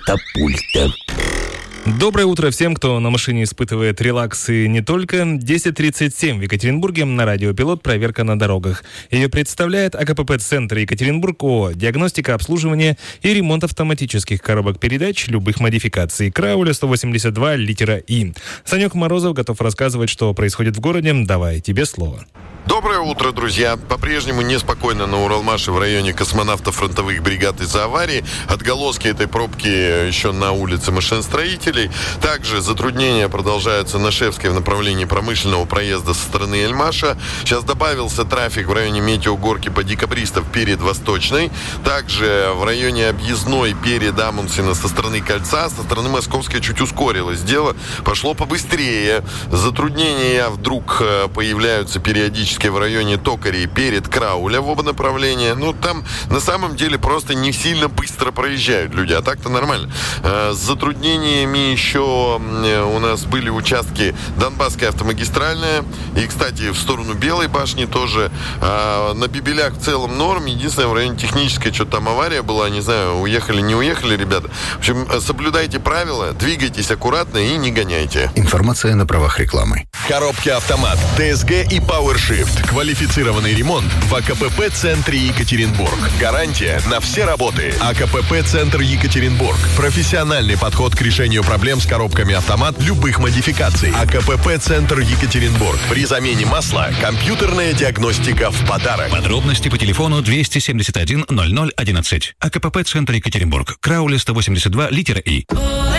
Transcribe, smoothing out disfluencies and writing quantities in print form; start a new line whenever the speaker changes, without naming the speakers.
катапульта.
Доброе утро всем, кто на машине испытывает релакс и не только. 10:37 в Екатеринбурге на радио «Пилот» проверка на дорогах. Ее представляет АКПП-центр Екатеринбург ООО. Диагностика, обслуживание и ремонт автоматических коробок передач любых модификаций. Крауля 182, литера И. Санек Морозов готов рассказывать, что происходит в городе. Давай, тебе слово.
Доброе утро, друзья. По-прежнему неспокойно на Уралмаше в районе космонавтов фронтовых бригад из-за аварии. Отголоски этой пробки еще на улице машиностроителей. Также затруднения продолжаются на Шефской в направлении промышленного проезда со стороны Эльмаша. Сейчас добавился трафик в районе Метеогорки по Декабристов перед Восточной. Также в районе Объездной перед Амундсена со стороны Кольца. Со стороны Московской чуть ускорилось дело. Пошло побыстрее. Затруднения вдруг появляются периодически в районе Токарей перед Крауля в оба направления. Ну, там на самом деле просто не сильно быстро проезжают люди, а так-то нормально. С затруднениями еще у нас были участки Донбасская автомагистральная и, кстати, в сторону Белой башни тоже. На Бибелях в целом норм. Единственное, в районе Технической что-то там авария была, не знаю, уехали, не уехали, ребята. В общем, соблюдайте правила, двигайтесь аккуратно и не гоняйте.
Информация на правах рекламы.
Коробки автомат, ТСГ и PowerShift. Квалифицированный ремонт в АКПП-центре Екатеринбург. Гарантия на все работы. АКПП-центр Екатеринбург. Профессиональный подход к решению проблем с коробками автомат любых модификаций. АКПП-центр Екатеринбург. При замене масла компьютерная диагностика в подарок.
Подробности по телефону 271 0011. АКПП-центр Екатеринбург. Крауля 182, литера И.